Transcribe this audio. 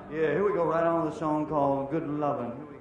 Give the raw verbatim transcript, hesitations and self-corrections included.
Yeah, here we go, right on with a song called Good Lovin'.